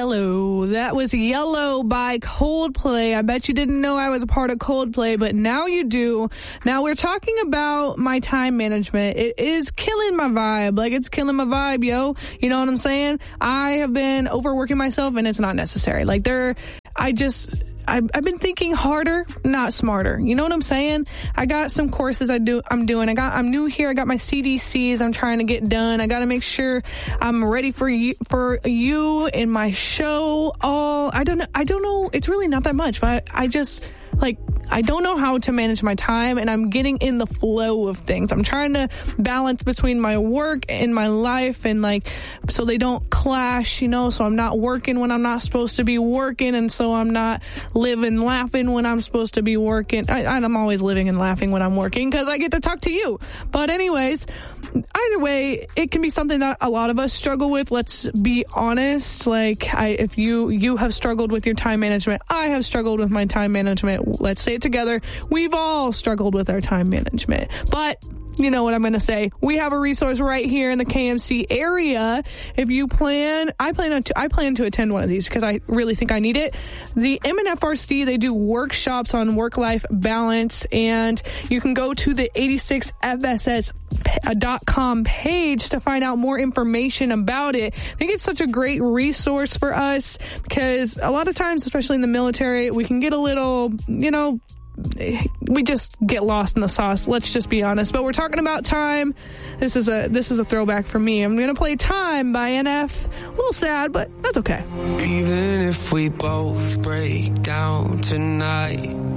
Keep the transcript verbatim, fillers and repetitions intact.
Yellow. That was Yellow by Coldplay. I bet you didn't know I was a part of Coldplay, but now you do. Now we're talking about my time management. It is killing my vibe. Like, it's killing my vibe, yo. You know what I'm saying? I have been overworking myself, and it's not necessary. Like, there, I just... I've, I've been thinking harder, not smarter. You know what I'm saying? I got some courses I do, I'm doing. I got, I'm new here. I got my C D Cs I'm trying to get done. I got to make sure I'm ready for you, for you and my show. All, I don't know. I don't know. It's really not that much, but I just, like, I don't know how to manage my time, and I'm getting in the flow of things. I'm trying to balance between my work and my life, and like, so they don't clash, you know, so I'm not working when I'm not supposed to be working, and so I'm not living laughing when I'm supposed to be working. I, I'm always living and laughing when I'm working because I get to talk to you. But anyways, either way, it can be something that a lot of us struggle with. Let's be honest. Like, I, if you, you have struggled with your time management, I have struggled with my time management. Let's say it together. We've all struggled with our time management. But you know what I'm going to say. We have a resource right here in the K M C area. If you plan, I plan to, I plan to attend one of these because I really think I need it. The M N F R C, they do workshops on work-life balance, and you can go to the eighty-six F S S dot com page to find out more information about it. I think it's such a great resource for us because a lot of times, especially in the military, we can get a little, you know, we just get lost in the sauce. Let's just be honest. But we're talking about time. This is a this is a throwback for me. I'm gonna play Time by N F. A little sad, but that's okay. Even if we both break down tonight,